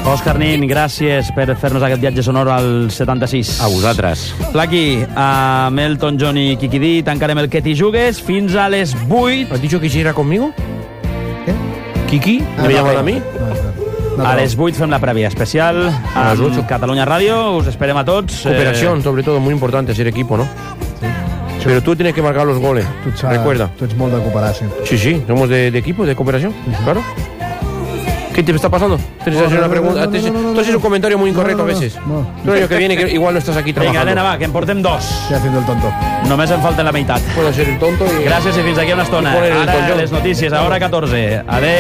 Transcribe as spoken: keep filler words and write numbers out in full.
Òscar Nin, gràcies per fer-nos aquest viatge sonor al setanta-sis. A vosaltres. Plaqui, amb Elton John i Kiki D, tancarem el Que t'hi jugues fins a les vuit. ¿Has dicho que Kiki era conmigo? ¿Qué? ¿Kiki? Ah, ¿Me no, llaman no. a mí? No, A les vuit fem la prèvia especial A les amb ocho. Catalunya Ràdio. Us esperem a tots. Cooperación, sobre todo, muy importante, ser equipo, ¿no? Pero tú tienes que marcar los goles. Tu ets, eh, Recuerda. Tu ets molt de cooperar, sí. Sí, sí, somos de, de equipo, de cooperación, claro. ¿Qué te está pasando? ¿Te No, haces no, una no, pregunta? no, no, ¿Te haces- no, no, no, tú haces no. un comentario muy incorrecto No, no, a veces. no. Tú el año que viene, que igual no estás aquí Vinga, trabajando. nena, va, que en portem dos. Ja haciendo el tonto. Només en falten la meitat. Puedo ser el tonto y... Gràcies i fins aquí una estona. I poner el Ara Elton John. les notícies, a hora catorze. Adéu.